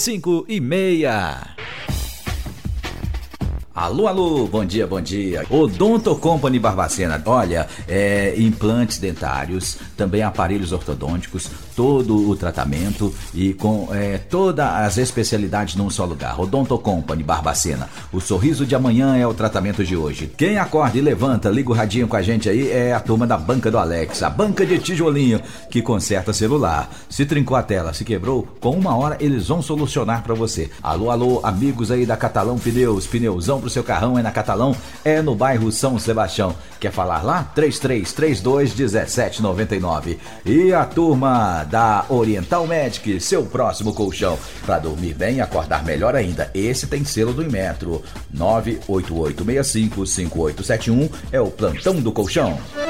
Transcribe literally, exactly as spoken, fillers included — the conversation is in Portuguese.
cinco e meia. Alô, alô, bom dia, bom dia. Odonto Company Barbacena, olha, é, implantes dentários, também aparelhos ortodônticos, todo o tratamento e com é, todas as especialidades num só lugar. Odonto Company Barbacena, o sorriso de amanhã é o tratamento de hoje. Quem acorda e levanta, liga o radinho com a gente aí, é a turma da Banca do Alex, a banca de tijolinho que conserta celular. Se trincou a tela, se quebrou, com uma hora eles vão solucionar pra você. Alô, alô, amigos aí da Catalão Pneus, pneuzão pro seu carrão é na Catalão, é no bairro São Sebastião. Quer falar lá? três três três dois um sete nove nove. E a turma da Oriental Medic, seu próximo colchão. Para dormir bem e acordar melhor ainda. Esse tem selo do Inmetro. nove oito oito seis cinco cinco oito sete um é o plantão do colchão.